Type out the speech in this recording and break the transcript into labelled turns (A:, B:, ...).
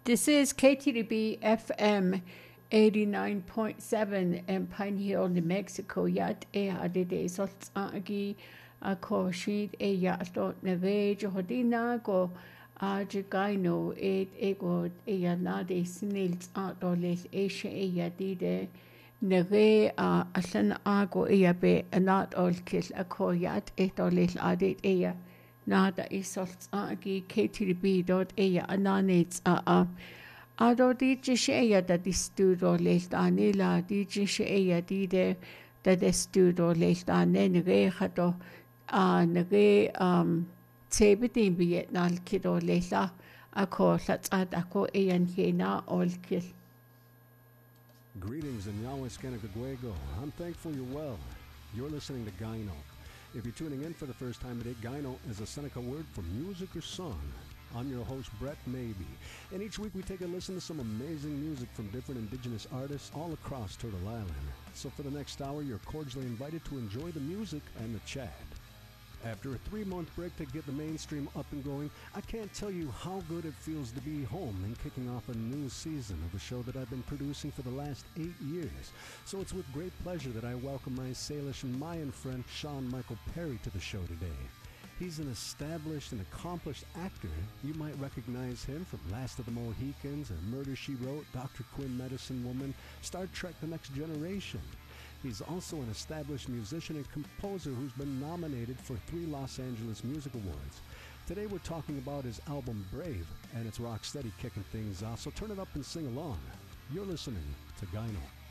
A: This is KTDB FM 89.7 in Pine Hill, New Mexico. Yat e hadide salt agi a ko sheet e yato neve johodina go a jagaino ego e yanade snils adoles esha e yadide neve a asan ago e yabe anat ol kill a ko yat e doles adit e nada isalt agi KTDB.ea ananits ado DJ sheya da distudo leiltanila DJ sheya dide da distudo leiltane ngehato nge tsebitin bietnal kido leila ako latsat ako eyan hena olkil.
B: Greetings in Yahweh Skanakagwego. I'm thankful you're well. You're listening to Gyno. If you're tuning in for the first time today, Gyno is a Seneca word for music or song. I'm your host, Brett Maybe, and each week we take a listen to some amazing music from different indigenous artists all across Turtle Island. So for the next hour, you're cordially invited to enjoy the music and the chat. After a 3-month break to get the mainstream up and going, I can't tell you how good it feels to be home and kicking off a new season of a show that I've been producing for the last 8 years. So it's with great pleasure that I welcome my Salish and Mayan friend Sean Michael Perry to the show today. He's an established and accomplished actor. You might recognize him from Last of the Mohicans and Murder, She Wrote, Dr. Quinn, Medicine Woman, Star Trek The Next Generation. He's also an established musician and composer who's been nominated for 3 Los Angeles Music Awards. Today we're talking about his album Brave, and it's rock steady kicking things off, so turn it up and sing along. You're listening to Gyno.